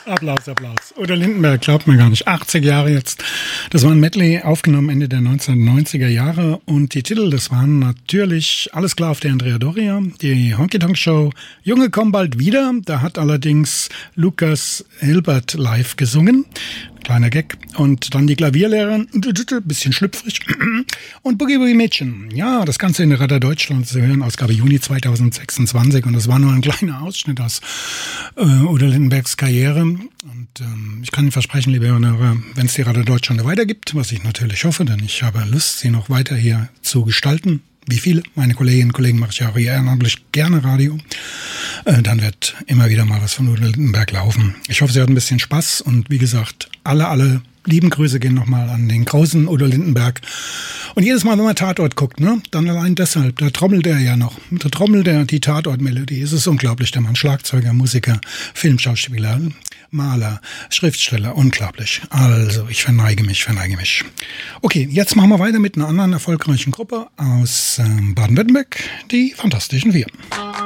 Applaus, Applaus. Udo Lindenberg, glaubt man gar nicht. 80 Jahre jetzt. Das war ein Medley, aufgenommen Ende der 1990er Jahre. Und die Titel, das waren natürlich Alles klar auf der Andrea Doria, die Honky Tonk Show, Junge komm bald wieder. Da hat allerdings Lukas Hilbert live gesungen. Kleiner Gag. Und dann die Klavierlehrerin, bisschen schlüpfrig. Und Boogie Boogie Mädchen. Ja, das Ganze in der Radar Deutschland zu hören, Ausgabe Juni 2026. Und das war nur ein kleiner Ausschnitt aus Udo Lindenbergs Karriere. Und ich kann Ihnen versprechen, liebe Hörer, wenn es die Radar Deutschland weitergibt, was ich natürlich hoffe, denn ich habe Lust, sie noch weiter hier zu gestalten, wie viele meine Kolleginnen und Kollegen mache ich auch ehrenamtlich gerne Radio, dann wird immer wieder mal was von Udo Lindenberg laufen. Ich hoffe, Sie hatten ein bisschen Spaß und wie gesagt, alle lieben Grüße gehen nochmal an den großen Udo Lindenberg. Und jedes Mal, wenn man Tatort guckt, ne, dann allein deshalb, da trommelt er ja noch. Da trommelt er die Tatortmelodie. Es ist unglaublich, der Mann. Schlagzeuger, Musiker, Filmschauspieler, Maler, Schriftsteller, unglaublich. Also, ich verneige mich. Okay, jetzt machen wir weiter mit einer anderen erfolgreichen Gruppe aus Baden-Württemberg, die Fantastischen Vier.